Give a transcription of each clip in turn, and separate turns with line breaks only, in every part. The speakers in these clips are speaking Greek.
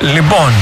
Λοιπόν,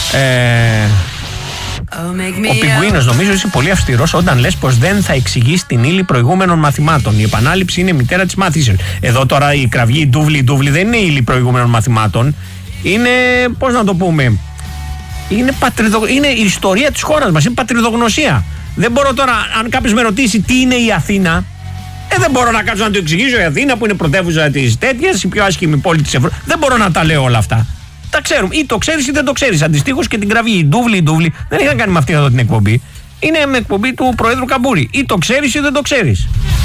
ο Πιγκουίνος νομίζω είσαι πολύ αυστηρός όταν λες πως δεν θα εξηγείς την ύλη προηγούμενων μαθημάτων. Η επανάληψη είναι μητέρα της μάθησης. Εδώ τώρα η κραυγή, η ντούβλη δεν είναι η ύλη προηγούμενων μαθημάτων. Είναι, πώς να το πούμε, είναι η ιστορία της χώρας μας, είναι πατριδογνωσία. Δεν μπορώ τώρα, αν κάποιος με ρωτήσει τι είναι η Αθήνα, δεν μπορώ να κάτσω να το εξηγήσω. Η Αθήνα που είναι πρωτεύουσα της τέτοιας, η πιο άσχημη πόλη της Ευρώπης. Δεν μπορώ να τα λέω όλα αυτά. Τα ξέρουμε. Ή το ξέρεις ή δεν το ξέρεις. Αντιστοίχως και την κραυγή. Η ντούβλη δεν έχει να κάνει με αυτή εδώ την εκπομπή. Είναι με εκπομπή του Προέδρου Καμπούρη. Ή το ξέρεις ή δεν το ξέρεις.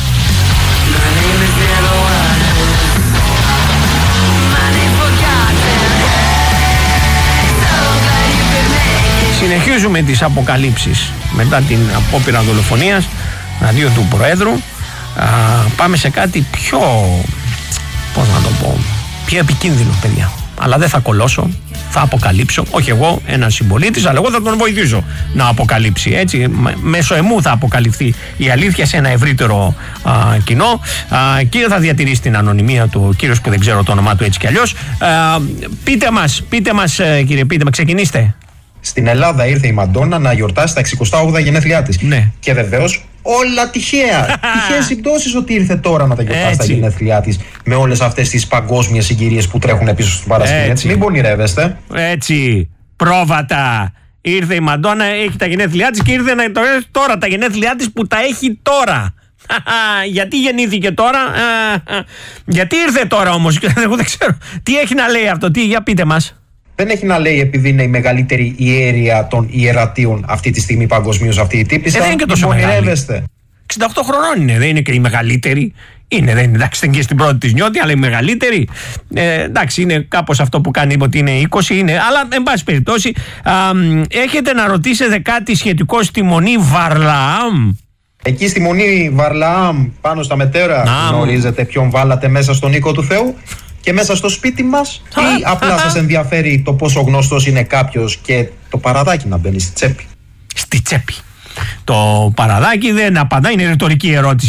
Συνεχίζουμε τις αποκαλύψεις μετά την απόπειρα δολοφονίας αντίον του Προέδρου. Πάμε σε κάτι πιο, πώς να το πω, πιο επικίνδυνο, παιδιά. Αλλά δεν θα κολλώσω, θα αποκαλύψω. Όχι εγώ, ένας συμπολίτης, αλλά εγώ θα τον βοηθήσω να αποκαλύψει. Έτσι, μέσω εμού θα αποκαλυφθεί η αλήθεια σε ένα ευρύτερο κοινό. Και θα διατηρήσει την ανωνυμία του ο κύριος που δεν ξέρω το όνομά του έτσι κι αλλιώς. Πείτε μας, κύριε, ξεκινήστε.
Στην Ελλάδα ήρθε η Μαντόνα να γιορτάσει τα 68 γενέθλιά της.
Ναι.
Και βεβαίως όλα τυχαία. Τυχαίες συμπτώσεις ότι ήρθε τώρα να τα γιορτάσει τα γενέθλιά της με όλες αυτές τις παγκόσμιες συγκυρίες που τρέχουν πίσω στην Παρασκευή. Έτσι. Μην πονηρεύεστε.
Έτσι. Πρόβατα. Ήρθε η Μαντόνα, έχει τα γενέθλιά της και ήρθε να τώρα τα γενέθλιά της που τα έχει τώρα. Γιατί γεννήθηκε τώρα, γιατί ήρθε τώρα όμως, εγώ δεν ξέρω. Τι έχει να λέει αυτό, για πείτε μας.
Δεν έχει να λέει επειδή είναι η μεγαλύτερη ιέρεια των ιερατείων αυτή τη στιγμή παγκοσμίως αυτή η τύπισσα.
Δεν είναι και τόσο μεγάλη. 68 χρονών είναι, δεν είναι και η μεγαλύτερη. Είναι, δεν είναι, εντάξει, δεν είναι και στην πρώτη της νιώτη, αλλά η μεγαλύτερη. Εντάξει, είναι κάπως αυτό που κάνει ότι είναι 20, είναι. Αλλά, εν πάση περιπτώσει, έχετε να ρωτήσετε κάτι σχετικό στη Μονή Βαρλαάμ.
Εκεί στη Μονή Βαρλαάμ, πάνω στα μετέρα, γνωρίζετε ποιον βάλατε μέσα στον οίκο του Θεού? Και μέσα στο σπίτι μας, ή απλά σας ενδιαφέρει το πόσο γνωστός είναι κάποιος και το παραδάκι να μπαίνει στη τσέπη?
Στη τσέπη. Το παραδάκι δεν απαντά, είναι ρητορική ερώτηση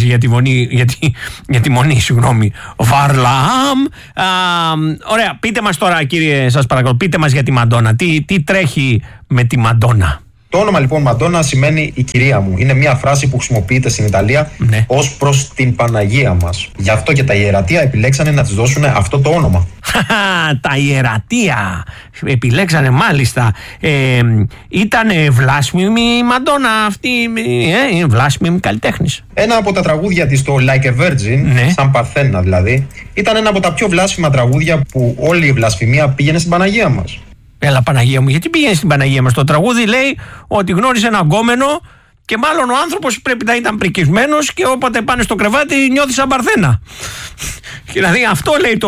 για τη Μονή, συγγνώμη. Βαρλαάμ. Ωραία, πείτε μας τώρα, κύριε, σας παρακαλώ, πείτε μας για τη Μαντόνα. Τι τρέχει με τη Μαντόνα?
Το όνομα λοιπόν Μαντόνα σημαίνει η κυρία μου. Είναι μια φράση που χρησιμοποιείται στην Ιταλία ως προς την Παναγία μας. Γι' αυτό και τα ιερατεία επιλέξανε να της δώσουν αυτό το όνομα.
Τα ιερατεία επιλέξανε, μάλιστα. Ήταν βλάσμημη η Μαντόνα αυτή, βλάσμημη καλλιτέχνης.
Ένα από τα τραγούδια της, το Like a Virgin, σαν Παρθένα δηλαδή, ήταν ένα από τα πιο βλάσφημα τραγούδια που όλη η βλασφημία πήγαινε στην Παναγία μας.
Έλα Παναγία μου, γιατί πήγαινε στην Παναγία μας? Το τραγούδι λέει ότι γνώρισε ένα γκόμενο και μάλλον ο άνθρωπος πρέπει να ήταν πρικισμένος και όποτε πάνε στο κρεβάτι νιώθει σαν Παρθένα. Δηλαδή αυτό λέει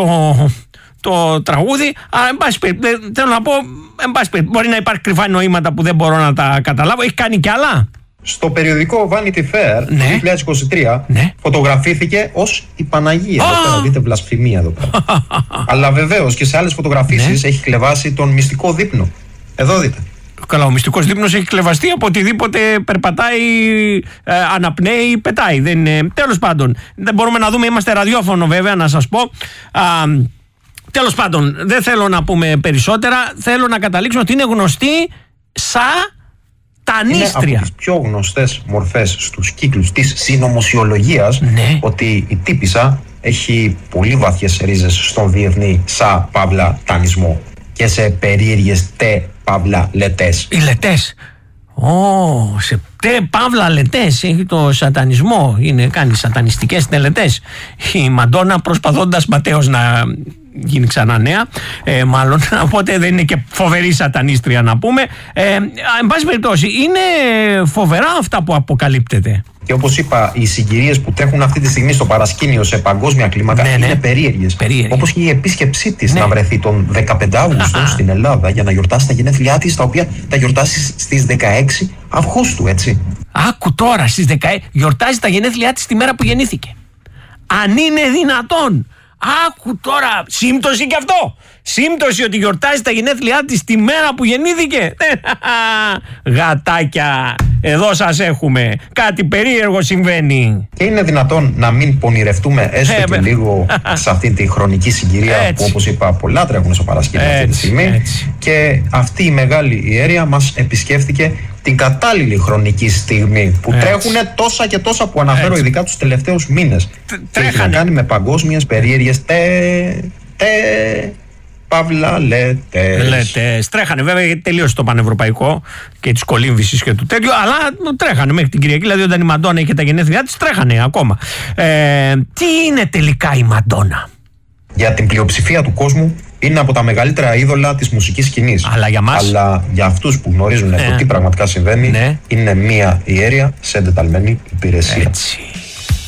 το τραγούδι. Εν πάση περιπτώσει, θέλω να πω, μπορεί να υπάρχει κρυφά νοήματα που δεν μπορώ να τα καταλάβω. Έχει κάνει κι άλλα.
Στο περιοδικό Vanity Fair το 2023 φωτογραφήθηκε ως η Παναγία. Εδώ πέρα δείτε βλασφημία εδώ πέρα. Αλλά βεβαίως και σε άλλες φωτογραφίσεις έχει κλεβάσει τον μυστικό δείπνο. Εδώ δείτε.
Καλά, ο μυστικός δείπνος έχει κλεβαστεί από οτιδήποτε περπατάει, αναπνέει, πετάει. Τέλος πάντων, δεν μπορούμε να δούμε, είμαστε ραδιόφωνο βέβαια, να σας πω. Τέλος πάντων, δεν θέλω να πούμε περισσότερα. Θέλω να καταλήξω ότι είναι γνωστή σαν τανίστρια.
Είναι από τις πιο γνωστές μορφές στους κύκλους της συνωμοσιολογίας ότι η τύπισσα έχει πολύ βαθιές ρίζες στον διεθνή παύλα τανισμό και σε περίεργες παύλα λετές.
Οι λετές. Σε παύλα λετές έχει το σατανισμό. Κάνει σατανιστικές τελετές η Μαντόνα, προσπαθώντας ματέως να γίνει ξανά νέα, μάλλον, οπότε δεν είναι και φοβερή σατανίστρια να πούμε. Εν πάση περιπτώσει, είναι φοβερά αυτά που αποκαλύπτεται.
Και όπως είπα, οι συγκυρίες που τρέχουν αυτή τη στιγμή στο παρασκήνιο σε παγκόσμια κλίμακα είναι περίεργες. Όπως και η επίσκεψή της να βρεθεί τον 15 Αύγουστο στην Ελλάδα για να γιορτάσει τα γενέθλιά της, τα οποία θα γιορτάσει στις 16 Αυγούστου, έτσι.
Άκου τώρα, στις 16 γιορτάζει τα γενέθλιά της τη μέρα που γεννήθηκε. Αν είναι δυνατόν! Άκου τώρα, σύμπτωση κι αυτό. Σύμπτωση ότι γιορτάζει τα γενέθλιά της τη μέρα που γεννήθηκε. Γατάκια. εδώ σας έχουμε. Κάτι περίεργο συμβαίνει.
Και είναι δυνατόν να μην πονηρευτούμε έστω και λίγο σε αυτή τη χρονική συγκυρία που, όπως είπα, πολλά τρέχουν στο παρασκήνιο αυτή τη στιγμή. Και αυτή η μεγάλη ιέρεια μας επισκέφθηκε την κατάλληλη χρονική στιγμή που τρέχουν τόσα και τόσα που αναφέρω ειδικά τους τελευταίους μήνες. Έχει να κάνει με παγκόσμιες περίεργες παύλα λέτες.
Τρέχανε βέβαια γιατί τελείωσε το πανευρωπαϊκό και της κολύμβησης και του τέτοιου, αλλά τρέχανε μέχρι την Κυριακή. Δηλαδή όταν η Μαντόνα είχε τα γενέθλιά της, τρέχανε ακόμα. Τι είναι τελικά η Μαντόνα?
Για την πλειοψηφία του κόσμου είναι από τα μεγαλύτερα είδωλα της μουσικής σκηνής.
Αλλά για μας,
αλλά για αυτούς που γνωρίζουν το τι πραγματικά συμβαίνει, είναι μία ιέρεια σε εντεταλμένη υπηρεσία.
Έτσι.